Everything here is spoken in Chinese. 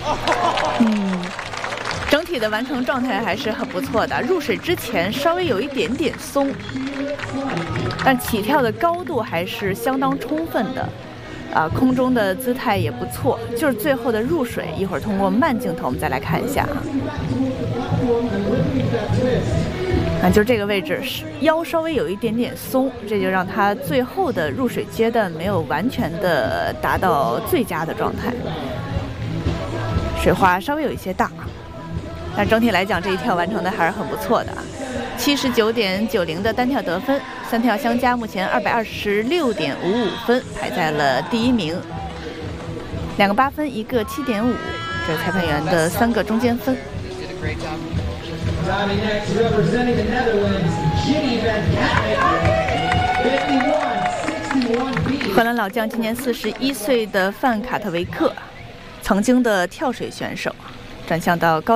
整体的完成状态还是很不错的。入水之前稍微有一点点松，但起跳的高度还是相当充分的。空中的姿态也不错，就是最后的入水，一会儿通过慢镜头我们再来看一下就这个位置腰稍微有一点点松，这就让他最后的入水阶段没有完全的达到最佳的状态，水花稍微有一些大，但整体来讲这一跳完成的还是很不错的79.90的单跳得分，3跳相加，目前226.55分，排在了第1名。2个8分，1个7.5，这是裁判员的3个中间分。荷兰老将，今年41岁的范卡特维克，曾经的跳水选手，转向到高